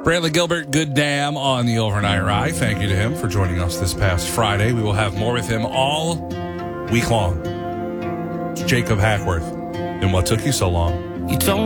Brantley Gilbert, good damn on the overnight ride. Thank you to him for joining us this past Friday. We will have more with him all week long. It's Jacob Hackworth. And what took you so long? You told